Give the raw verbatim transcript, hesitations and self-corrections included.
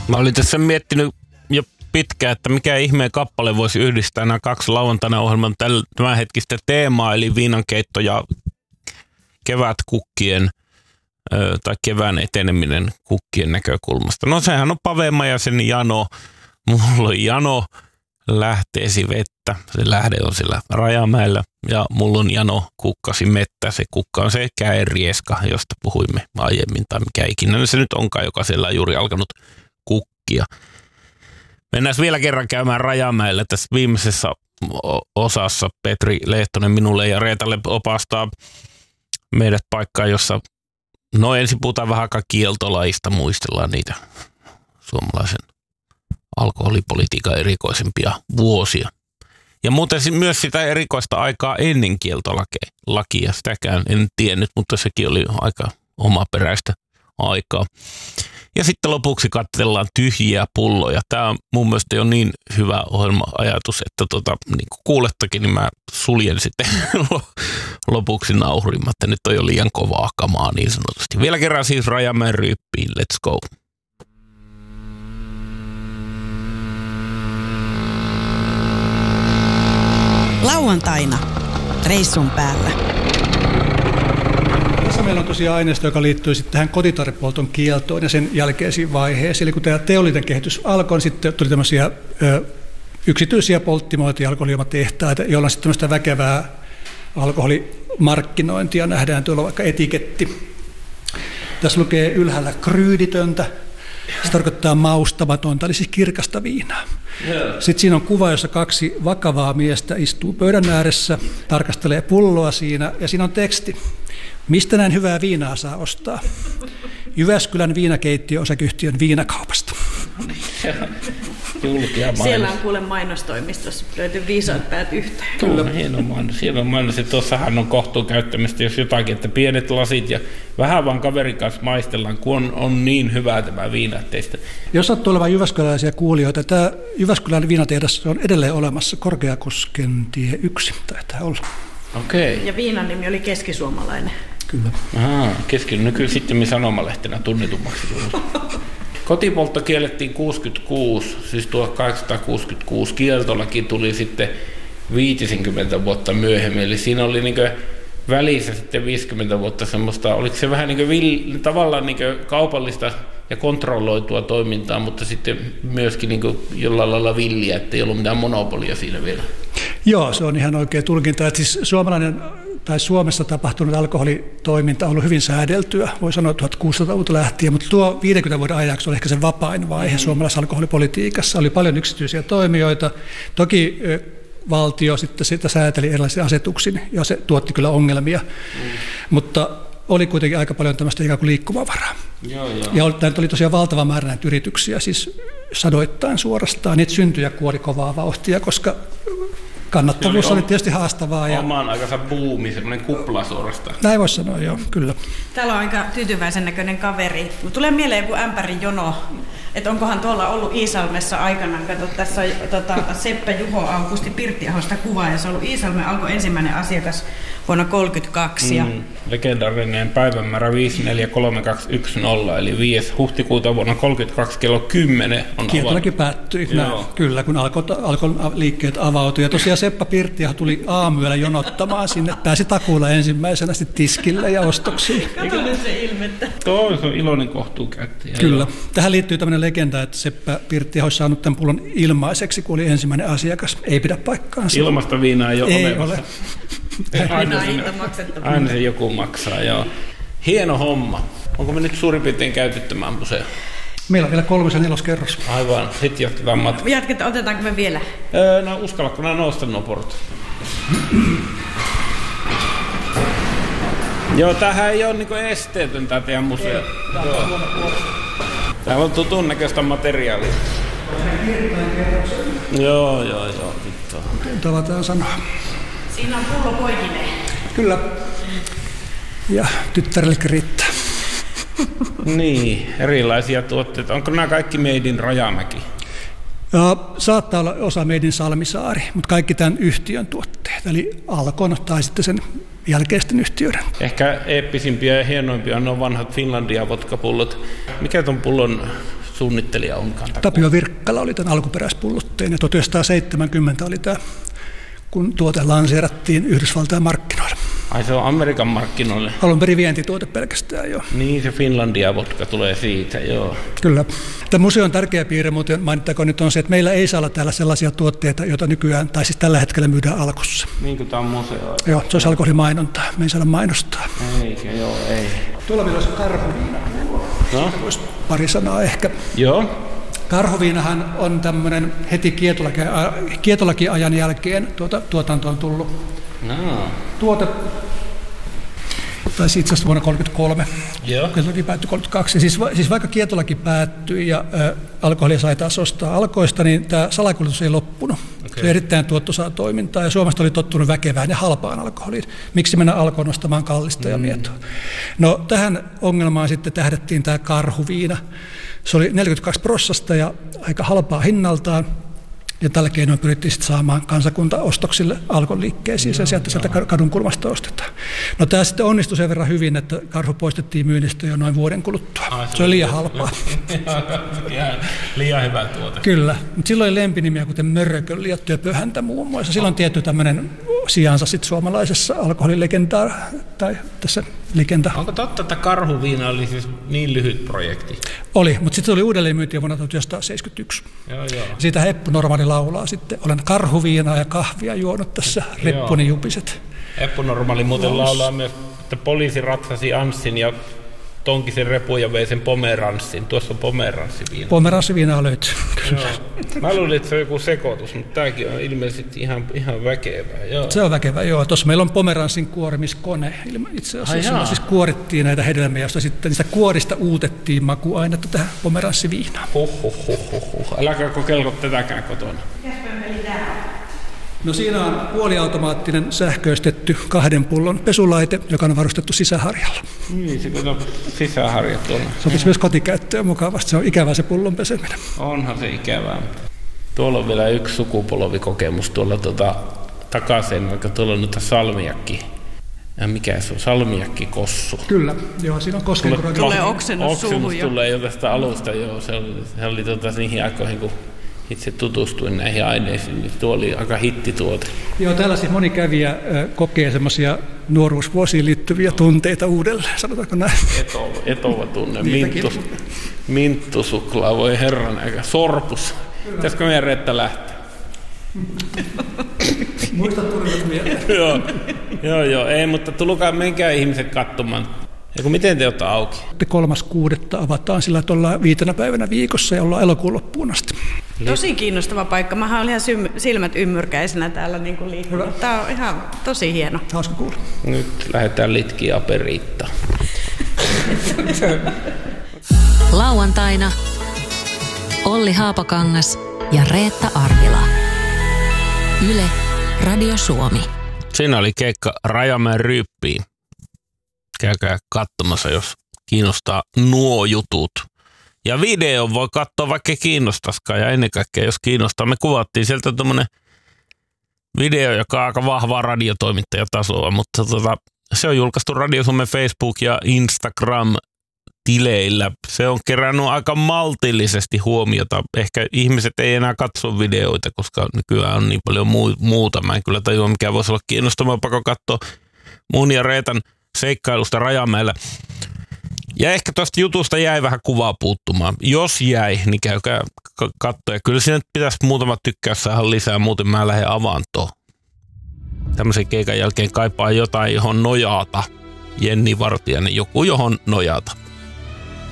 Mä olin tässä miettinyt jo pitkään, että mikä ihmeen kappale voisi yhdistää nämä kaksi lauantaina ohjelman tämänhetkistä teemaa, eli viinankeitto ja kevätkukkien tai kevään eteneminen kukkien näkökulmasta. No sehän on Pave Maijasen Jano. Mulla on Jano lähteesi vettä. Se lähde on siellä Rajamäellä. Ja mulla on Jano kukkasi mettä. Se kukka on se käenrieska, josta puhuimme aiemmin tai mikä ikinä se nyt onkaan, joka siellä on juuri alkanut kukkia. Mennään vielä kerran käymään Rajamäellä. Tässä viimeisessä osassa Petri Lehtonen minulle ja Reetalle opastaa meidät paikkaan, jossa no ensin puhutaan vähän aikaa kieltolaista, muistellaan niitä suomalaisen alkoholipolitiikan erikoisempia vuosia. Ja muuten myös sitä erikoista aikaa ennen kieltolakia, sitäkään en tiennyt, mutta sekin oli aika omaperäistä aikaa. Ja sitten lopuksi katsellaan tyhjiä pulloja. Tämä on mun mielestä jo niin hyvä ohjelma-ajatus, että tota, niin kuin kuulettakin, niin mä suljen sitten lopuksi nauhurimatta. Nyt on jo liian kovaa kamaa niin sanotusti. Vielä kerran siis Rajamäen Ryyppiin. Let's go. Lauantaina reissun päällä. Tässä meillä on tosiaan aineisto, joka liittyy sitten tähän kotitarvepolton kieltoon ja sen jälkeisiin vaiheisiin. Eli kun tämä teollinen kehitys alkoi, niin sitten tuli tämmöisiä ö, yksityisiä polttimoita ja alkoholijuomatehtaita, joilla on sitten tämmöistä väkevää alkoholimarkkinointia. Nähdään tuolla vaikka etiketti. Tässä lukee ylhäällä kryyditöntä. Se tarkoittaa maustamatonta, eli siis kirkasta viinaa. Yeah. Sitten siinä on kuva, jossa kaksi vakavaa miestä istuu pöydän ääressä, tarkastelee pulloa siinä, ja siinä on teksti. Mistä näin hyvää viinaa saa ostaa? Jyväskylän viinakeittiö-osakeyhtiön viinakaupasta. Siellä on kuule mainostoimistossa löytyy viisaat päät yhteen. Kyllä, on hieno mainos. Hieno mainos, että tuossahan on kohtuun käyttämistä, jos jotakin, että pienet lasit ja vähän vaan kaverin kanssa maistellaan, kun on, on niin hyvää tämä viina teistä. Jos sattuu olemaan jyväskyläläisiä kuulijoita, tämä Jyväskylän viinatehdas on edelleen olemassa, Korkeakosken tie yksi taitaa olla. Okei. Okay. Ja viinan nimi oli keskisuomalainen. Kyllä. Aha, kesken nykyään sitten sanomalehtenä tunnetummaksi. Kotipoltto kiellettiin kuusikymmentäkuusi, siis tuhatkahdeksansataakuusikymmentäkuusi. Kieltolaki tuli sitten viisikymmentä vuotta myöhemmin, eli siinä oli niin kuin välissä sitten viisikymmentä vuotta semmoista, oliko se vähän niin kuin vill, tavallaan niin kuin kaupallista ja kontrolloitua toimintaa, mutta sitten myöskin niin kuin jollain lailla villiä, ettei ollut mitään monopolia siinä vielä. Joo, se on ihan oikea tulkinta. Että siis suomalainen tai Suomessa tapahtunut alkoholitoiminta on ollut hyvin säädeltyä, voi sanoa tuhatkuusisataaluvulta lähtien, mutta tuo viidenkymmenen vuoden ajaksi oli ehkä se vapain vaihe mm-hmm. suomalaisessa alkoholipolitiikassa. Oli paljon yksityisiä toimijoita. Toki valtio sitten sitä sääteli erilaisia asetuksin ja se tuotti kyllä ongelmia, mm. mutta oli kuitenkin aika paljon tämmöistä ikään kuin liikkumavaraa. Joo, joo. Ja oli, oli tosiaan valtava määrä näitä yrityksiä, siis sadoittain suorastaan. Niitä syntyi ja kuoli kovaa vauhtia, koska kannattavuus oli, oli tietysti haastavaa. Ja oman aikansa buumi, semmoinen kupla suorastaan. Näin voisi sanoa, joo, kyllä. Täällä on aika tyytyväisen näköinen kaveri. Tulee mieleen joku ämpärin jono, että onkohan tuolla ollut Iisalmessa aikanaan. Kato, tässä on tota, Seppä Juho Aukusti Pirttiahosta kuvaa, ja se on ollut Iisalmen Alkon ensimmäinen asiakas vuonna tuhatyhdeksänsataakolmekymmentäkaksi. Ja mm, legendaarinen päivämäärä viisi neljä kolme kaksi yksi nolla, eli viides huhtikuuta vuonna tuhatyhdeksänsataakolmekymmentäkaksi kello kymmenen on Kieltolaki päättyi, näin, kyllä, kun Alkon, Alkon liikkeet avautui. Ja tosiaan Seppa Pirttiaho tuli aamuyöllä jonottamaan sinne, pääsi takuulla ensimmäisenä sitten tiskille ja ostoksiin. Kato nyt se ilmettä. Tuo on iloinen kohtuukäyttäjä. Kyllä. Tähän liittyy tämmöinen legenda, että Seppä Pirttiaho olisi saanut tämän pullon ilmaiseksi, kun oli ensimmäinen asiakas. Ei pidä paikkaansa. Ilmasta viinaa ei ole ei olemassa. Ole. Aina, aina se joku maksaa, joo. Hieno homma. Onko me nyt suurin piirtein käyty tämän museo? Meillä on vielä kolmas ja neloskerros. Aivan, sitten jatketaan matkaa. Jatketaan, otetaanko me vielä? Öö, no uskallatko nää nousta nuo portat? Joo, tämähän ei ole niinku esteetön tää teidän museo. Joo. Täällä on tutun näköistä materiaalia. Joo, joo, joo. Tavataan sanoa. Siinä on pullo poikineen. Kyllä. Ja tyttärellekin riittää. Niin, erilaisia tuotteita. Onko nämä kaikki Made in Rajamäki? Ja saattaa olla osa Made in Salmisaari, mutta kaikki tämän yhtiön tuotteet, eli Alkon tai sitten sen jälkeisten yhtiöiden. Ehkä eeppisimpiä ja hienoimpia on vanhat Finlandia vodkapullot. Mikä ton pullon suunnittelija onkaan? Tapio Virkkala oli tämän alkuperäispullotteen ja tuhatyhdeksänsataaseitsemänkymmentä oli tämä, kun tuote lanseerattiin Yhdysvaltain markkinoille. Ai se on Amerikan markkinoille? Alun perin vientituote pelkästään, joo. Niin, se Finlandia-vodka tulee siitä, joo. Kyllä. Tämä museon tärkeä piirre, muuten mainittakoon nyt on se, että meillä ei saa olla täällä sellaisia tuotteita, joita nykyään, tai siis tällä hetkellä myydään Alkossa. Niin kuin tämä on museo? Joo, se olisi alkoholimainontaa. Me ei saada mainostaa. Eikä, joo, ei. Tuolla meillä olisi karhuviina. No? Voisi pari sanaa ehkä. Joo. Karhuviinahan on tämmöinen heti kietolakiajan jälkeen tuota, tuotanto on tullut. No. Tuote taisi itse asiassa vuonna tuhatyhdeksänsataakolmekymmentäkolme. Joo. Kietolaki päättyi kolmekymmentäkaksi. Siis, siis vaikka kietolaki päättyi ja ä, alkoholia sai taas ostaa Alkoista, niin tämä salakuljetus ei loppunut. Okay. Se oli erittäin tuottoisaa toimintaa ja Suomesta oli tottunut väkevään ja halpaan alkoholiin. Miksi mennä Alkoon ostamaan kallista mm. ja mietoa? No tähän ongelmaan sitten tähdättiin tämä karhuviina. Se oli neljäkymmentäkaksi prossasta ja aika halpaa hinnaltaan. Ja tällä keinoin pyrittiin sitten saamaan kansakunta ostoksille Alkon liikkeisiin, ja sieltä, sieltä kadun kulmasta ostetaan. No tämä sitten onnistui sen verran hyvin, että karhu poistettiin myynnistä jo noin vuoden kuluttua. Ai, se, se oli liian halpaa. Liian hyvä tuote. Kyllä, mutta silloin oli lempinimiä, kuten Mörkön ja Töpöhäntä muun muassa. Silloin tietty tämmöinen sijansa sitten suomalaisessa alkoholilegendaa, tai tässä legenda. Onko totta, että karhuviina oli siis niin lyhyt projekti? Oli, mutta sitten se oli uudelleen myytiä vuonna tuhatyhdeksänsataaseitsemänkymmentäyksi. Joo, joo. Siitä Heppu Normaali laulaa sitten, olen karhuviinaa ja kahvia juonut tässä, reppuni jupiset. Heppu Normaali muuten laulaa myös, että poliisi ratsasi Anssin ja tonkisen repun ja vei sen pomeranssin. Tuossa on pomeranssiviina. Pomeranssiviinaa löytyy. Joo. Mä luulin, että se on joku sekoitus, mutta tämäkin on ilmeisesti ihan, ihan väkevää. Joo. Se on väkevää, joo. Tuossa meillä on pomeranssin kuorimiskone. Itse asiassa siis kuorittiin näitä hedelmiä, joista sitten niistä kuorista uutettiin makuainetta tähän pomeranssiviinaan. Huhhuhhuhhuh. Äläkää kokeilko tätäkään kotona. No siinä on puoliautomaattinen sähköistetty kahden pullon pesulaite, joka on varustettu sisäharjalla. Niin, se kato sisäharja tuolla. Sopisi myös kotikäyttöön mukavasti. Se on ikävää se pullon peseminen. Onhan se ikävää. Tuolla on vielä yksi sukupolvikokemus tuolla tuota, takaisin, vaikka tuolla on nyt salmiakki. Ja mikä se on? Salmiakkikossu. Kyllä, joo, siinä on koskenkorva. Tulee oksennus, oksennus suuhun jo. tulee jo tästä alusta, joo. Se oli, se oli tuota, niihin aikoihin, kun itse tutustuin näihin aineisiin, niin tuo oli aika hittituote. Joo, täällä siis moni kävijä kokee semmoisia nuoruusvuosiin liittyviä tunteita uudelleen, sanotaanko näin? Etova, etova tunne, Minttus, minttusuklaa, voi herran aika, sorpus. Pitäisikö meidän Reetta lähteä? Muista turvat vielä. joo, joo, joo, ei, mutta tulkaa, menkää ihmiset katsomaan. Eiku, miten te olette auki? kolmas kuudetta avataan sillä, että ollaan viitenä päivänä viikossa ja ollaan elokuun loppuun asti. Tosi kiinnostava paikka. Mä olin ihan silmät ymmyrkäisenä täällä niin liikkunut. Tää on ihan tosi hieno. Hauska kuulla. Nyt lähdetään litkiä aperiittaan. Lauantaina Olli Haapakangas ja Reetta Arvila. Yle, Radio Suomi. Siinä oli keikka Rajamäen Ryyppiin. Käykää katsomassa, jos kiinnostaa nuo jutut. Ja video voi katsoa, vaikka kiinnostaskaan, ja ennen kaikkea, jos kiinnostaa. Me kuvattiin sieltä tommonen video, joka on aika vahvaa radiotoimittajatasoa, mutta tota, se on julkaistu Radio Suomen Facebook- ja Instagram-tileillä. Se on kerännyt aika maltillisesti huomiota. Ehkä ihmiset ei enää katso videoita, koska nykyään on niin paljon muuta. Mä en kyllä tajua, mikä voisi olla kiinnostavaa, pakko katsoa mun ja Reetan seikkailusta Rajamäellä. Ja ehkä tuosta jutusta jäi vähän kuvaa puuttumaan. Jos jäi, niin käykää katsoa. Ja kyllä siinä nyt pitäisi muutama tykkäys saada lisää, muuten mä lähden avantoon. Tämmöisen keikan jälkeen kaipaa jotain, johon nojata. Jenni Vartiainen, joku johon nojata.